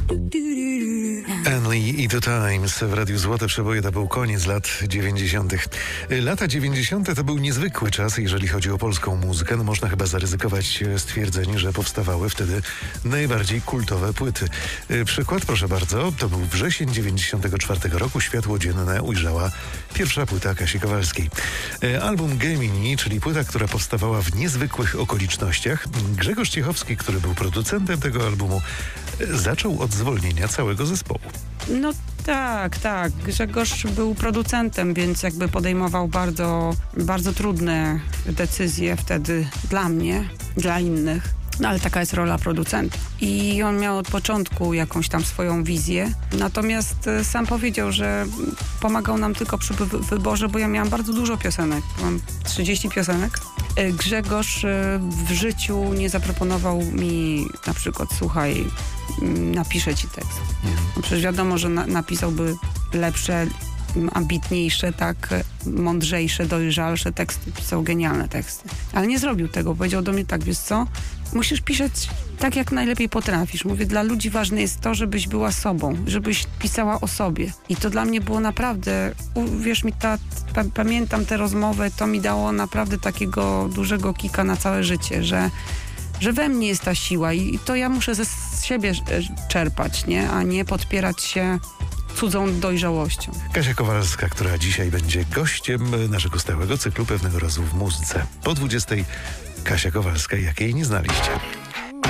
Lee i The Times w Radiu Złote Przeboje to był koniec lat 90. Lata 90. to był niezwykły czas, jeżeli chodzi o polską muzykę. No można chyba zaryzykować stwierdzenie, że powstawały wtedy najbardziej kultowe płyty. Przykład, proszę bardzo, to był wrzesień 94 roku. Światło dzienne ujrzała pierwsza płyta Kasi Kowalskiej. Album Gemini, czyli płyta, która powstawała w niezwykłych okolicznościach. Grzegorz Ciechowski, który był producentem tego albumu, zaczął od zwolnienia całego zespołu. No tak. Grzegorz był producentem, więc jakby podejmował bardzo, bardzo trudne decyzje wtedy dla mnie, dla innych. No ale taka jest rola producenta. I on miał od początku jakąś tam swoją wizję. Natomiast sam powiedział, że pomagał nam tylko przy wyborze, bo ja miałam bardzo dużo piosenek. Mam 30 piosenek. Grzegorz w życiu nie zaproponował mi na przykład, słuchaj, napiszę ci tekst. No przecież wiadomo, że napisałby lepsze, ambitniejsze, tak, mądrzejsze, dojrzalsze teksty. Pisał genialne teksty. Ale nie zrobił tego. Powiedział do mnie tak, wiesz co? Musisz pisać tak, jak najlepiej potrafisz. Mówię, dla ludzi ważne jest to, żebyś była sobą, żebyś pisała o sobie. I to dla mnie było naprawdę, uwierz mi, pamiętam tę rozmowę, to mi dało naprawdę takiego dużego kika na całe życie, że we mnie jest ta siła i to ja muszę ze siebie czerpać, nie? A nie podpierać się cudzą dojrzałością. Kasia Kowalska, która dzisiaj będzie gościem naszego stałego cyklu Pewnego razu w muzyce. Po 20:00 Kasia Kowalska, jak jej nie znaliście.